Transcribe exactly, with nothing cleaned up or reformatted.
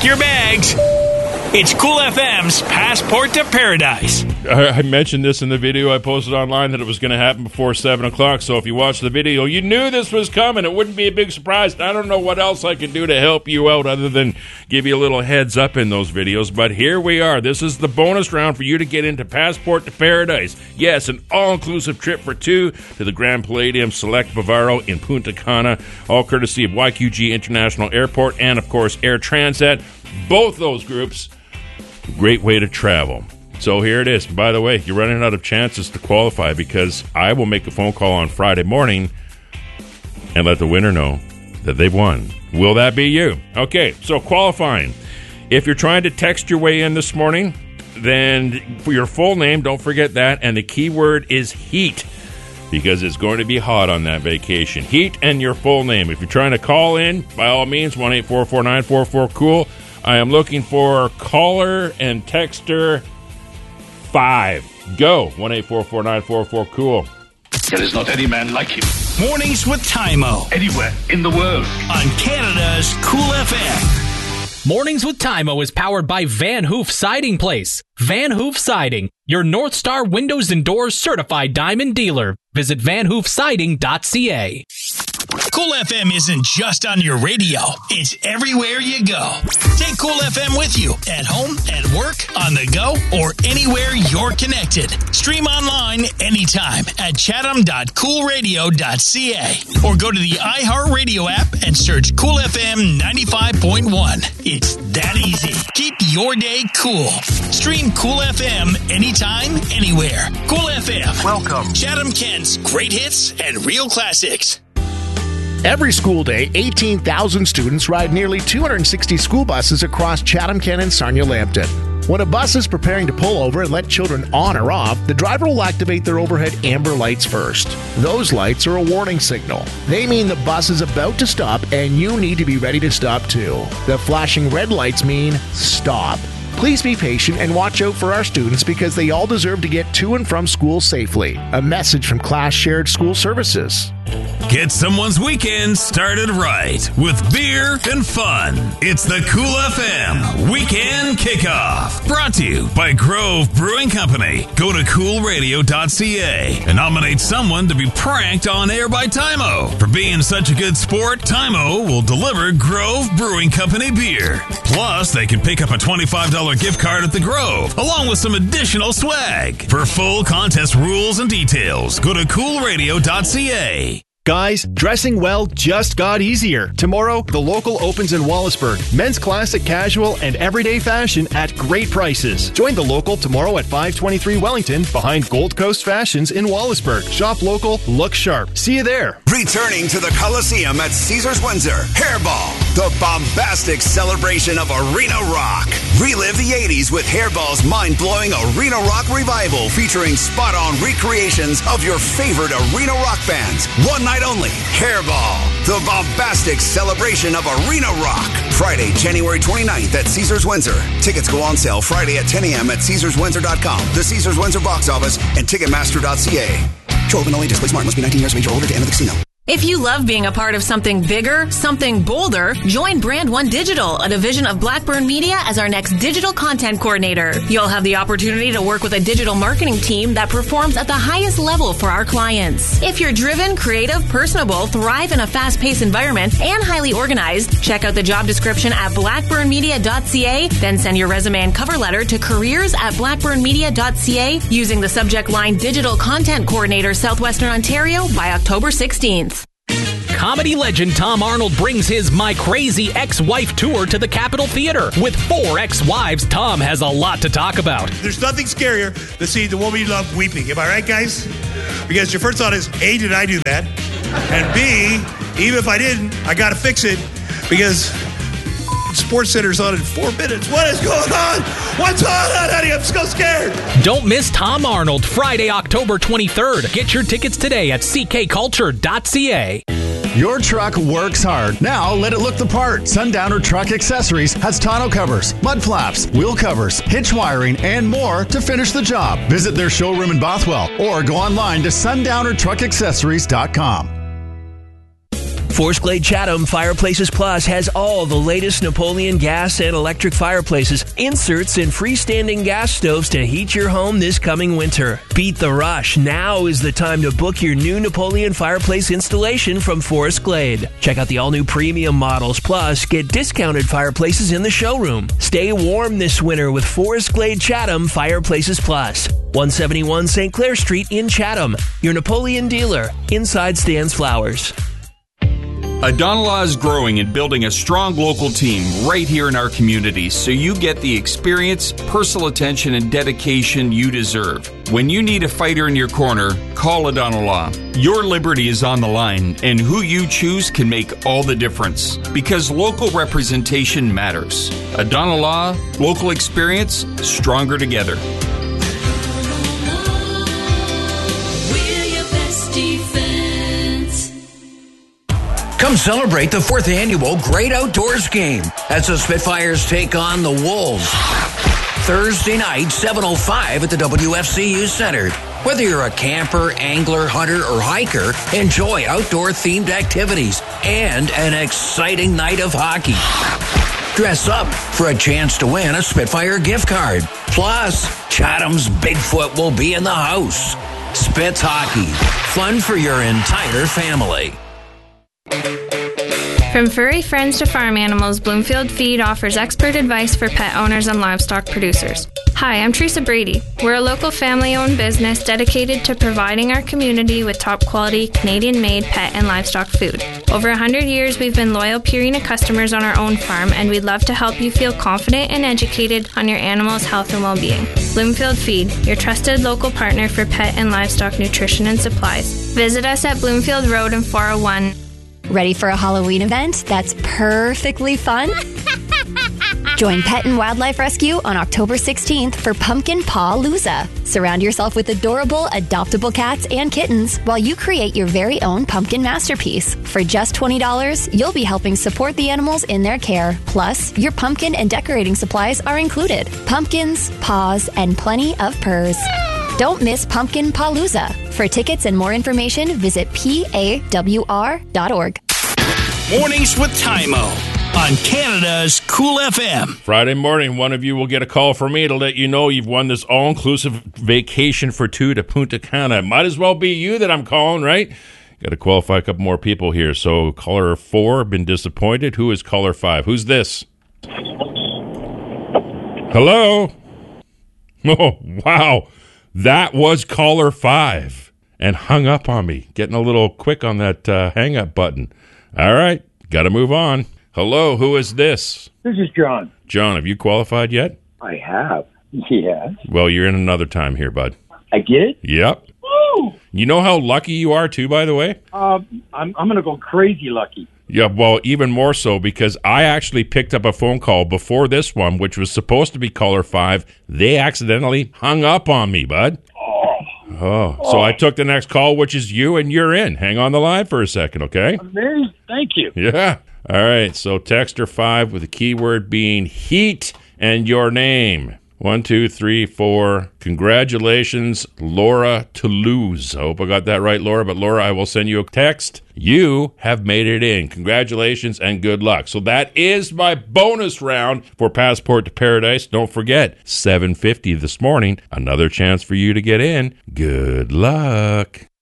Pack your bags. It's Cool F M's Passport to Paradise. I mentioned this in the video I posted online that it was going to happen before seven o'clock, so if you watched the video, you knew this was coming. It wouldn't be a big surprise. I don't know what else I can do to help you out other than give you a little heads up in those videos, but here we are. This is the bonus round for you to get into Passport to Paradise. Yes, an all-inclusive trip for two to the Grand Palladium Select Bavaro in Punta Cana, all courtesy of Y Q G International Airport and, of course, Air Transat. Both those groups, great way to travel. So here it is. By the way, you're running out of chances to qualify because I will make a phone call on Friday morning and let the winner know that they've won. Will that be you? Okay, so qualifying. If you're trying to text your way in this morning, then for your full name, don't forget that, and the keyword is heat because it's going to be hot on that vacation. Heat and your full name. If you're trying to call in, by all means, one eight four four nine four four cool. I am looking for caller and texter five. Go. one eight four four nine four four cool. There is not any man like him. Mornings with Tymo. Anywhere in the world. On Canada's Cool F M. Mornings with Tymo is powered by Van Hoof Siding Place. Van Hoof Siding, your North Star Windows and Doors certified diamond dealer. Visit van hoof siding dot c a. Cool F M isn't just on your radio. It's everywhere you go. Take Cool F M with you at home, at work, on the go, or anywhere you're connected. Stream online anytime at chatham dot cool radio dot c a or go to the iHeartRadio app and search Cool F M ninety-five point one. It's that easy. Keep your day cool. Stream Cool F M anytime, anywhere. Cool F M. Welcome. Chatham Kent's great hits and real classics. Every school day, eighteen thousand students ride nearly two hundred sixty school buses across Chatham-Kent and Sarnia-Lambton. When a bus is preparing to pull over and let children on or off, the driver will activate their overhead amber lights first. Those lights are a warning signal. They mean the bus is about to stop and you need to be ready to stop too. The flashing red lights mean stop. Please be patient and watch out for our students because they all deserve to get to and from school safely. A message from Class Shared School Services. Get someone's weekend started right with beer and fun. It's the Cool F M Weekend Kickoff. Brought to you by Grove Brewing Company. Go to cool radio dot c a and nominate someone to be pranked on air by Tymo. For being such a good sport, Tymo will deliver Grove Brewing Company beer. Plus, they can pick up a twenty-five dollars gift card at the Grove, along with some additional swag. For full contest rules and details, go to cool radio dot c a. Guys, dressing well just got easier. Tomorrow, the local opens in Wallaceburg. Men's classic, casual, and everyday fashion at great prices. Join the local tomorrow at five twenty-three Wellington behind Gold Coast Fashions in Wallaceburg. Shop local, look sharp. See you there. Returning to the Coliseum at Caesars Windsor, Hairball, the bombastic celebration of Arena Rock. Relive the eighties with Hairball's mind-blowing Arena Rock revival featuring spot-on recreations of your favorite Arena Rock bands. One night only, Hairball, the bombastic celebration of Arena Rock. Friday, January twenty-ninth at Caesars Windsor. Tickets go on sale Friday at ten a.m. at caesars windsor dot com, the Caesars Windsor box office, and ticketmaster dot c a. Show open only. Display smart. Must be nineteen years of age or older to enter the casino. If you love being a part of something bigger, something bolder, join Brand One Digital, a division of Blackburn Media, as our next digital content coordinator. You'll have the opportunity to work with a digital marketing team that performs at the highest level for our clients. If you're driven, creative, personable, thrive in a fast-paced environment, and highly organized, check out the job description at blackburn media dot c a, then send your resume and cover letter to careers at blackburn media dot c a using the subject line Digital Content Coordinator Southwestern Ontario by October sixteenth. Comedy legend Tom Arnold brings his My Crazy Ex-Wife tour to the Capitol Theater. With four ex-wives, Tom has a lot to talk about. There's nothing scarier than seeing the woman you love weeping. Am I right, guys? Because your first thought is, A, did I do that? And B, even if I didn't, I got to fix it because Sports Center's on in four minutes. What is going on? What's going on, honey? I'm so scared. Don't miss Tom Arnold, Friday, October twenty-third. Get your tickets today at c k culture dot c a. Your truck works hard. Now let it look the part. Sundowner Truck Accessories has tonneau covers, mud flaps, wheel covers, hitch wiring, and more to finish the job. Visit their showroom in Bothwell or go online to sundowner truck accessories dot com. Forest Glade Chatham Fireplaces Plus has all the latest Napoleon gas and electric fireplaces, inserts, and freestanding gas stoves to heat your home this coming winter. Beat the rush. Now is the time to book your new Napoleon fireplace installation from Forest Glade. Check out the all-new premium models, plus get discounted fireplaces in the showroom. Stay warm this winter with Forest Glade Chatham Fireplaces Plus. one seventy-one Saint Clair Street in Chatham. Your Napoleon dealer. Inside stands flowers. Adonalaw is growing and building a strong local team right here in our community, so you get the experience, personal attention, and dedication you deserve. When you need a fighter in your corner, call Adonalaw. Your liberty is on the line, and who you choose can make all the difference, because local representation matters. Adonalaw, local experience, stronger together. Come celebrate the fourth annual Great Outdoors Game as the Spitfires take on the Wolves. Thursday night, seven oh five at the W F C U Center. Whether you're a camper, angler, hunter, or hiker, enjoy outdoor-themed activities and an exciting night of hockey. Dress up for a chance to win a Spitfire gift card. Plus, Chatham's Bigfoot will be in the house. Spitz Hockey. Fun for your entire family. From furry friends to farm animals, Bloomfield Feed offers expert advice for pet owners and livestock producers. Hi, I'm Teresa Brady. We're a local family-owned business dedicated to providing our community with top-quality, Canadian-made pet and livestock food. Over one hundred years, we've been loyal Purina customers on our own farm, and we'd love to help you feel confident and educated on your animal's health and well-being. Bloomfield Feed, your trusted local partner for pet and livestock nutrition and supplies. Visit us at Bloomfield Road in four oh one. Ready for a Halloween event that's perfectly fun? Join Pet and Wildlife Rescue on October sixteenth for Pumpkin Paw-Loozah. Surround yourself with adorable, adoptable cats and kittens while you create your very own pumpkin masterpiece. For just twenty dollars, you'll be helping support the animals in their care. Plus, your pumpkin and decorating supplies are included. Pumpkins, paws, and plenty of purrs. Don't miss Pumpkin Paw-Loozah. For tickets and more information, visit P A W R dot org. Mornings with Tymo on Canada's Cool F M. Friday morning, one of you will get a call from me to let you know you've won this all-inclusive vacation for two to Punta Cana. Might as well be you that I'm calling, right? Got to qualify a couple more people here. So caller four, been disappointed. Who is caller five? Who's this? Hello? Oh, wow. That was caller five and hung up on me. Getting a little quick on that uh, hang-up button. All right, got to move on. Hello, who is this? This is John. John, have you qualified yet? I have. Yes. Well, you're in another time here, bud. I get it? Yep. Woo! You know how lucky you are, too, by the way? Uh, I'm, I'm going to go crazy lucky. Yeah, well, even more so because I actually picked up a phone call before this one, which was supposed to be caller five. They accidentally hung up on me, bud. Oh. Oh, so I took the next call, which is you, and you're in. Hang on the line for a second, okay? Amazing. Thank you. Yeah. All right, so texter five with the keyword being heat and your name. One, two, three, four. Congratulations, Laura Toulouse. I hope I got that right, Laura. But, Laura, I will send you a text. You have made it in. Congratulations and good luck. So that is my bonus round for Passport to Paradise. Don't forget, seven fifty this morning. Another chance for you to get in. Good luck.